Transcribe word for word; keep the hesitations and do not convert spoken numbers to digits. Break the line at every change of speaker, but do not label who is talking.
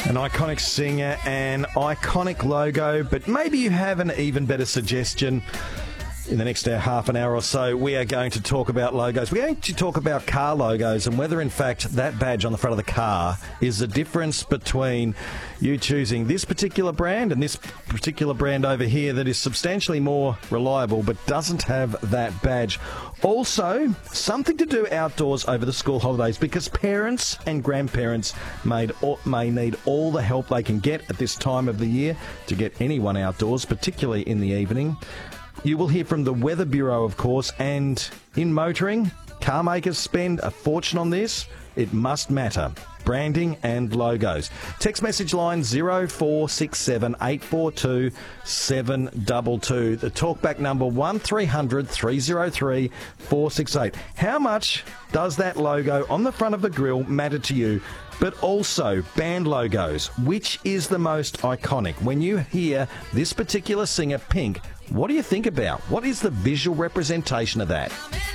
An iconic singer, an iconic logo, but maybe you have an even better suggestion. In the next half an hour or so, we are going to talk about logos. We're going to talk about car logos and whether, in fact, that badge on the front of the car is the difference between you choosing this particular brand and this particular brand over here that is substantially more reliable but doesn't have that badge. Also, something to do outdoors over the school holidays because parents and grandparents made, may need all the help they can get at this time of the year to get anyone outdoors, particularly in the evening. You will hear from the Weather Bureau, of course, and in motoring, car makers spend a fortune on this. It must matter. Branding and logos. Text message line zero four six seven eight four two seven two two. The talkback number one three hundred three oh three four six eight. How much does that logo on the front of the grille matter to you? But also band logos. Which is the most iconic? When you hear this particular singer, Pink, what do you think about? What is the visual representation of that?